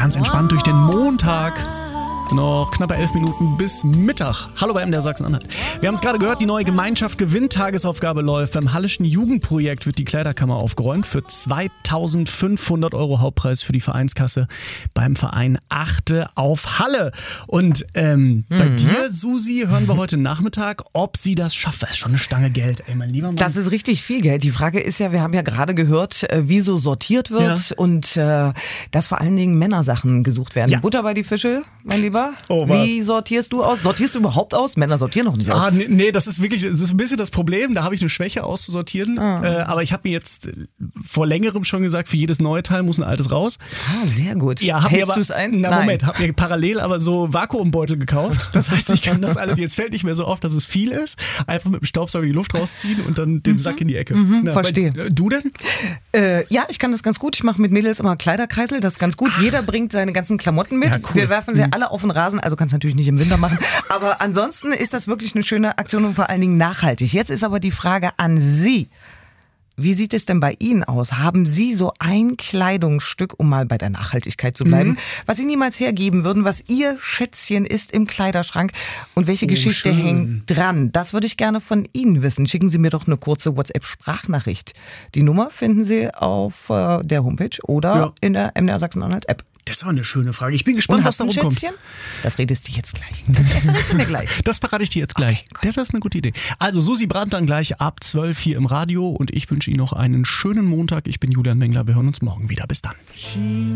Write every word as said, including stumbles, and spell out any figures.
ganz entspannt durch den Montag. Noch knappe elf Minuten bis Mittag. Hallo bei M D R Sachsen-Anhalt. Wir haben es gerade gehört, die neue Gemeinschaft Gewinn-Tagesaufgabe läuft. Beim Hallischen Jugendprojekt wird die Kleiderkammer aufgeräumt für zweitausendfünfhundert Euro Hauptpreis für die Vereinskasse beim Verein Achte auf Halle. Und ähm, mhm. bei dir, Susi, hören wir heute Nachmittag, ob sie das schafft. Das ist schon eine Stange Geld, ey, mein lieber Mann. Das ist richtig viel Geld. Die Frage ist ja, wir haben ja gerade gehört, wie so sortiert wird ja. und äh, dass vor allen Dingen Männersachen gesucht werden. Ja. Butter bei die Fische, mein Lieber. Oh, wie sortierst du aus? Sortierst du überhaupt aus? Männer sortieren noch nicht aus. Ah, nee, nee, das ist wirklich, das ist ein bisschen das Problem. Da habe ich eine Schwäche auszusortieren. Ah. Äh, aber ich habe mir jetzt vor längerem schon gesagt, für jedes neue Teil muss ein altes raus. Ah, sehr gut. Ja, hältst du es ein? Na, Nein. Moment, habe mir parallel aber so Vakuumbeutel gekauft. Das heißt, ich kann das alles, jetzt fällt nicht mehr so auf, dass es viel ist. Einfach mit dem Staubsauger die Luft rausziehen und dann den mhm. Sack in die Ecke. Mhm, Na, verstehe. Bei, du denn? Äh, ja, ich kann das ganz gut. Ich mache mit Mädels immer Kleiderkreisel. Das ist ganz gut. Ach. Jeder bringt seine ganzen Klamotten mit. Ja, cool. Wir werfen sie mhm. alle auf den Rasen. Also kannst du natürlich nicht im Winter machen. Aber ansonsten ist das wirklich eine schöne Aktion und vor allen Dingen nachhaltig. Jetzt ist aber die Frage an Sie. Wie sieht es denn bei Ihnen aus? Haben Sie so ein Kleidungsstück, um mal bei der Nachhaltigkeit zu bleiben, mhm. was Sie niemals hergeben würden, was Ihr Schätzchen ist im Kleiderschrank und welche oh, Geschichte schön. hängt dran? Das würde ich gerne von Ihnen wissen. Schicken Sie mir doch eine kurze WhatsApp-Sprachnachricht. Die Nummer finden Sie auf äh, der Homepage oder ja. in der M D R Sachsen-Anhalt-App. Das war eine schöne Frage. Ich bin gespannt, und was da rumkommt. Schätzchen? Das redest du jetzt gleich. Das verrätst du mir gleich. Das verrate ich dir jetzt gleich. Okay, das ist eine gute Idee. Also Susi Brandt dann gleich ab zwölf hier im Radio und ich wünsche Ihnen noch einen schönen Montag. Ich bin Julian Mengler. Wir hören uns morgen wieder. Bis dann.